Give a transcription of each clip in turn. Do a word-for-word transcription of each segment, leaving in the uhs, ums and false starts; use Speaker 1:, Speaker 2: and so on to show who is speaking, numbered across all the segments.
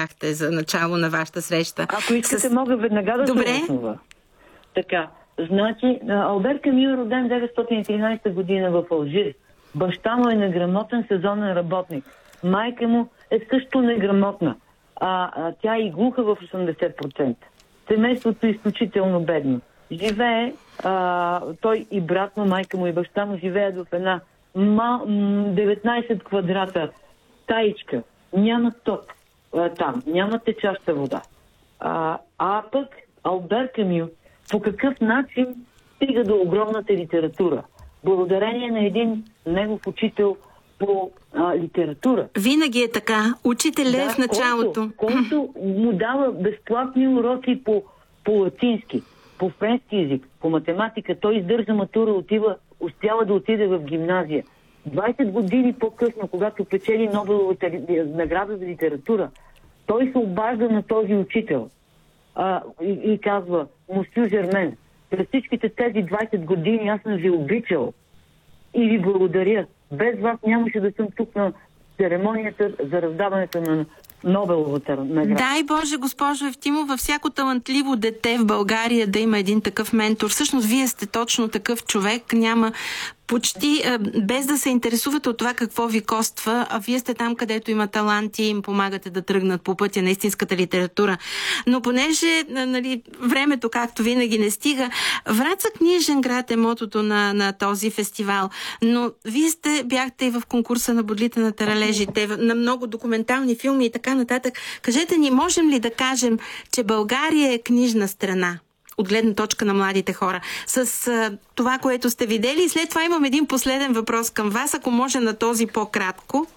Speaker 1: избрахте за начало на вашата среща.
Speaker 2: Ако искате,
Speaker 1: С...
Speaker 2: мога веднага да
Speaker 1: Добре.
Speaker 2: се основа. Така, значи, Албер Камю е роден деветстотин и тринадесета година в Алжир. Баща му е неграмотен сезонен работник. Майка му е също неграмотна. А, а тя е и глуха в осемдесет процента. Семейството е изключително бедно. Живее, а, той и брат му, майка му и баща му живеят в една ма, деветнадесет квадрата таичка. Няма ток а, там, няма течаща вода. А, а пък Албер Камю по какъв начин стига до огромната литература? Благодарение на един негов учител по а, литература.
Speaker 1: Винаги е така. Учителя
Speaker 2: да,
Speaker 1: е в началото.
Speaker 2: Който, който му дава безплатни уроки по, по латински, по френски език, по математика. Той издържа матура, отива, успява да отиде в гимназия. двадесет години по-късно, когато печели Нобеловата награда за литература, той се обажда на този учител а, и, и казва: Мосю Жермен, през всичките тези двадесет години аз съм ви обичал и ви благодаря. Без вас нямаше да съм тук на церемонията за раздаването на Нобеловата награда.
Speaker 1: Дай Боже, госпожо Евтимова, всяко талантливо дете в България да има един такъв ментор. Всъщност, вие сте точно такъв човек. Няма почти, без да се интересувате от това какво ви коства, а вие сте там, където има таланти и им помагате да тръгнат по пътя на истинската литература. Но понеже, нали, времето, както винаги, не стига, Враца книжен град е мотото на, на този фестивал. Но вие сте, бяхте и в конкурса на Бодлите на таралежите, на много документални филми и така нататък. Кажете ни, можем ли да кажем, че България е книжна страна от гледна точка на младите хора, с а, това, което сте видели? И след това имам един последен въпрос към вас, ако може на този по-кратко.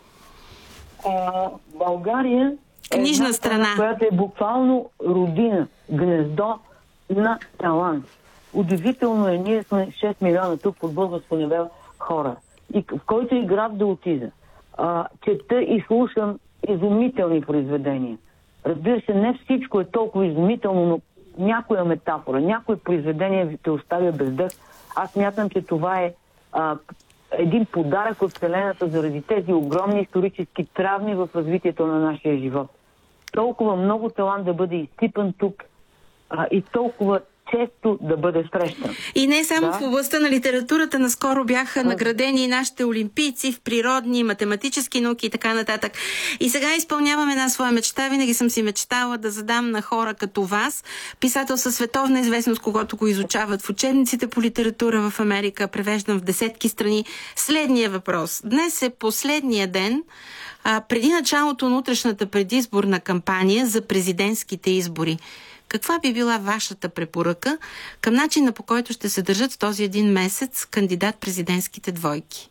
Speaker 2: А, България
Speaker 1: книжна
Speaker 2: е една
Speaker 1: страна,
Speaker 2: която е буквално родина, гнездо на талант. Удивително е, ние сме шест милиона тук под българско небе хора. И в който и град да отида, а, чета и слушам изумителни произведения. Разбира се, не всичко е толкова изумително, но някоя метафора, някое произведение те оставя без дъх. Аз смятам, че това е а, един подарък от Вселената заради тези огромни исторически травми в развитието на нашия живот. Толкова много талант да бъде изсипан тук а, и толкова често да бъде срещан.
Speaker 1: И не само
Speaker 2: да?
Speaker 1: в областта на литературата, наскоро бяха наградени и нашите олимпийци в природни, математически науки и така нататък. И сега изпълнявам една своя мечта. Винаги съм си мечтала да задам на хора като вас, писател със световна известност, когато го изучават в учебниците по литература в Америка, превеждан в десетки страни, следния въпрос. Днес е последния ден а, преди началото на утрешната предизборна кампания за президентските избори. Каква би била вашата препоръка към начина, по който ще се държат в този един месец кандидат-президентските двойки?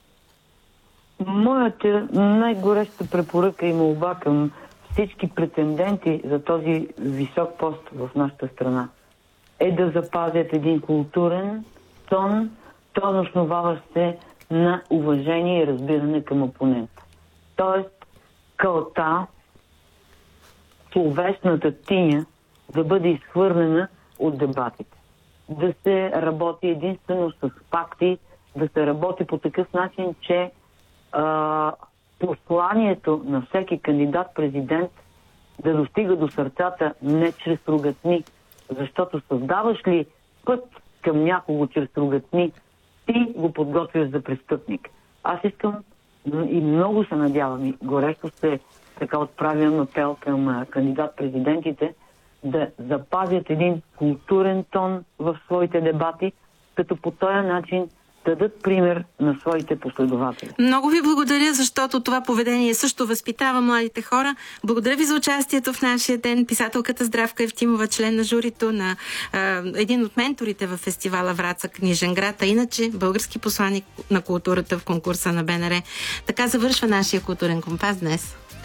Speaker 2: Моята най-гореща препоръка и молба към всички претенденти за този висок пост в нашата страна е да запазят един културен тон, тон основаващ се на уважение и разбиране към опонента. Тоест, кълта, словесната тиня да бъде изхвърлена от дебатите. Да се работи единствено с факти, да се работи по такъв начин, че а, посланието на всеки кандидат-президент да достига до сърцата не чрез ругатни. Защото създаваш ли път към някого чрез ругатни, ти го подготвяш за престъпник. Аз искам и много се надявам и горещо се така отправям апел към кандидат-президентите да запазят един културен тон в своите дебати, като по този начин дадат пример на своите последователи.
Speaker 1: Много ви благодаря, защото това поведение също възпитава младите хора. Благодаря ви за участието в нашия ден. Писателката Здравка Евтимова, член на журито на а, един от менторите в фестивала Враца книжен град, а иначе български посланик на културата в конкурса на БНР. Така завършва нашия културен компас днес.